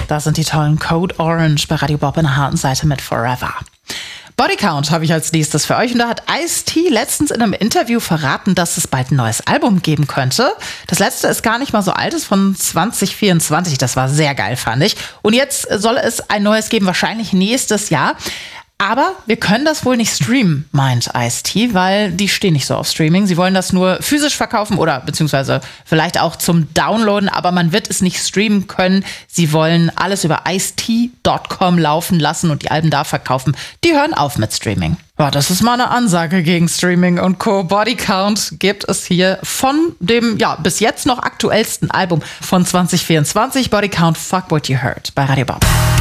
Das sind die tollen Code Orange bei Radio Bob in der harten Seite mit Forever. Bodycount habe ich als nächstes für euch. Und da hat Ice-T letztens in einem Interview verraten, dass es bald ein neues Album geben könnte. Das letzte ist gar nicht mal so alt, ist von 2024. Das war sehr geil, fand ich. Und jetzt soll es ein neues geben, wahrscheinlich nächstes Jahr. Aber wir können das wohl nicht streamen, meint Ice-T, weil die stehen nicht so auf Streaming. Sie wollen das nur physisch verkaufen oder beziehungsweise vielleicht auch zum Downloaden, aber man wird es nicht streamen können. Sie wollen alles über ice-t.com laufen lassen und die Alben da verkaufen. Die hören auf mit Streaming. Ja, das ist mal eine Ansage gegen Streaming und Co. Bodycount gibt es hier von dem, bis jetzt noch aktuellsten Album von 2024. Bodycount, Fuck What You Heard bei Radio Bob.